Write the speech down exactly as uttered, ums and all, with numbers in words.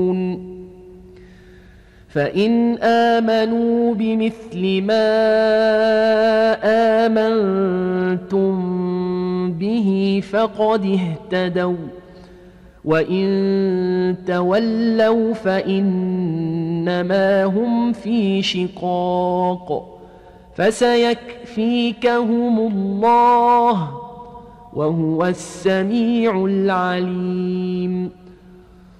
فإن آمنوا بمثل ما آمنتم به فقد اهتدوا وإن تولوا فإنما هم في شقاق فسيكفيكهم الله وهو السميع العليم.